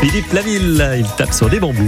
Philippe Laville, il tape sur des bambous.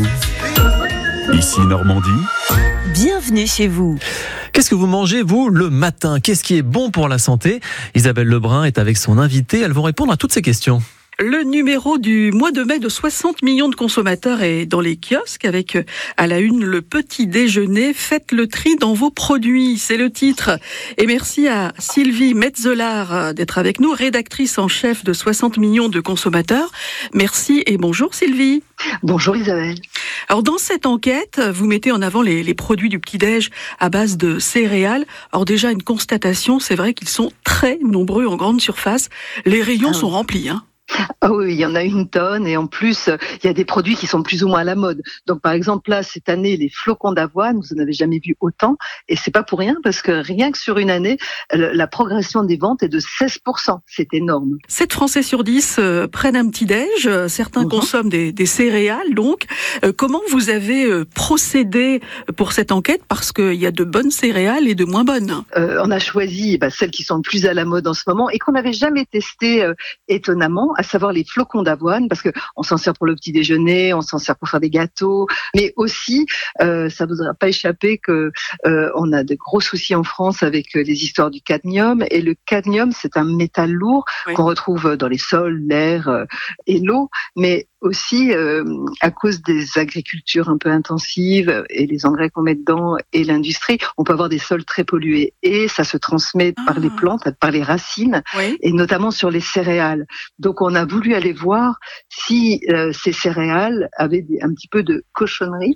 Ici Normandie. Bienvenue chez vous. Qu'est-ce que vous mangez, vous, le matin ? Qu'est-ce qui est bon pour la santé ? Isabelle Lebrun est avec son invité. Elles vont répondre à toutes ces questions. Le numéro du mois de mai de 60 millions de consommateurs est dans les kiosques avec à la une le petit déjeuner. Faites le tri dans vos produits, c'est le titre. Et merci à Sylvie Metzeler d'être avec nous, rédactrice en chef de 60 millions de consommateurs. Merci et bonjour Sylvie. Bonjour Isabelle. Alors dans cette enquête, vous mettez en avant les produits du petit-déj à base de céréales. Alors déjà une constatation, c'est vrai qu'ils sont très nombreux en grande surface. Les rayons sont remplis, hein. Ah oui, il y en a une tonne et en plus, il y a des produits qui sont plus ou moins à la mode. Donc par exemple là, cette année, les flocons d'avoine, vous n'en avez jamais vu autant et c'est pas pour rien parce que rien que sur une année, la progression des ventes est de 16%. C'est énorme. 7 Français sur 10 prennent un petit-déj, certains consomment des céréales donc. Comment vous avez procédé pour cette enquête parce qu'il y a de bonnes céréales et de moins bonnes? On a choisi celles qui sont le plus à la mode en ce moment et qu'on n'avait jamais testées étonnamment, à savoir les flocons d'avoine, parce que on s'en sert pour le petit déjeuner, on s'en sert pour faire des gâteaux, mais aussi, ça vous aura pas échappé que on a de gros soucis en France avec les histoires du cadmium, et le cadmium, c'est un métal lourd qu'on retrouve dans les sols, l'air et l'eau, mais aussi à cause des agricultures un peu intensives et les engrais qu'on met dedans et l'industrie, on peut avoir des sols très pollués et ça se transmet par les plantes, par les racines et notamment sur les céréales. Donc on a voulu aller voir si ces céréales avaient un petit peu de cochonnerie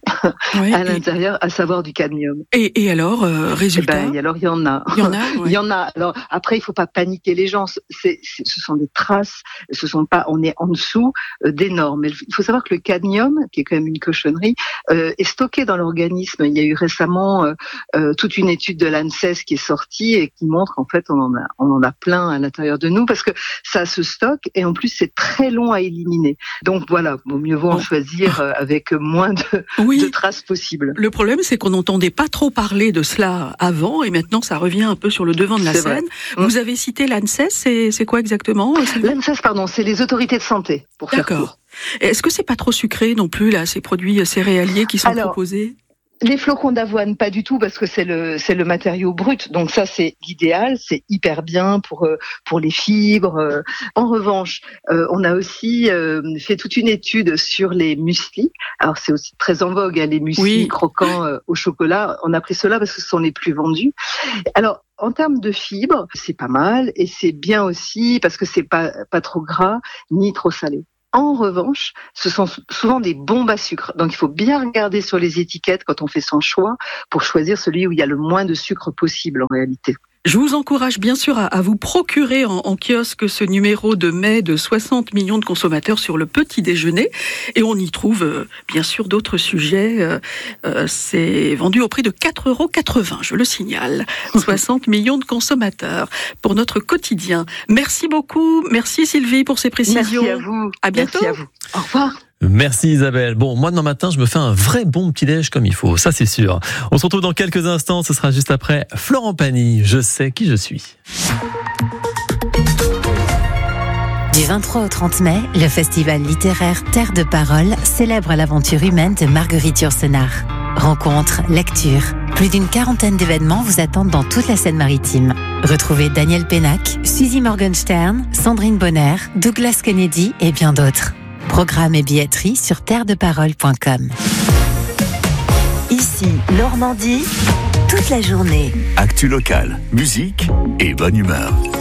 à l'intérieur, à savoir du cadmium. Et alors, résultat alors il y en a. Il y en a. Alors après, il faut pas paniquer les gens. Ce sont des traces. Ce sont pas. On est en dessous des normes. Mais il faut savoir que le cadmium, qui est quand même une cochonnerie, est stocké dans l'organisme. Il y a eu récemment toute une étude de l'ANSES qui est sortie et qui montre qu'en fait on en a plein à l'intérieur de nous parce que ça se stocke et en plus c'est très long à éliminer. Donc voilà, mieux vaut en choisir avec moins de traces possibles. Le problème, c'est qu'on n'entendait pas trop parler de cela avant et maintenant ça revient un peu sur le devant de la scène. Vous avez cité l'ANSES, c'est quoi exactement? L'ANSES, pardon, c'est les autorités de santé, pour faire court. Est-ce que c'est pas trop sucré non plus là, ces produits céréaliers qui sont proposés? Les flocons d'avoine, pas du tout, parce que c'est le matériau brut. Donc ça, c'est l'idéal, c'est hyper bien pour les fibres. En revanche, on a aussi fait toute une étude sur les mueslis. Alors c'est aussi très en vogue, les mueslis croquants au chocolat. On a pris cela parce que ce sont les plus vendus. Alors en termes de fibres, c'est pas mal et c'est bien aussi parce que c'est pas trop gras ni trop salé. En revanche, ce sont souvent des bombes à sucre. Donc, il faut bien regarder sur les étiquettes quand on fait son choix pour choisir celui où il y a le moins de sucre possible en réalité. Je vous encourage bien sûr à vous procurer en kiosque ce numéro de mai de 60 millions de consommateurs sur le petit déjeuner. Et on y trouve bien sûr d'autres sujets. C'est vendu au prix de 4,80 €, je le signale. 60 millions de consommateurs pour notre quotidien. Merci beaucoup. Merci Sylvie pour ces précisions. Merci à vous. À bientôt. Merci à vous. Au revoir. Merci Isabelle. Bon, moi demain matin, je me fais un vrai bon petit-déj comme il faut, ça c'est sûr. On se retrouve dans quelques instants, ce sera juste après Florent Pagny, Je sais qui je suis. Du 23 au 30 mai, le festival littéraire Terre de Parole célèbre l'aventure humaine de Marguerite Yourcenar. Rencontres, lectures, plus d'une quarantaine d'événements vous attendent dans toute la Seine-Maritime. Retrouvez Daniel Pénac, Suzy Morgenstern, Sandrine Bonner, Douglas Kennedy et bien d'autres. Programme et billetterie sur terredeparole.com. Ici, Normandie, toute la journée. actu locale, musique et bonne humeur.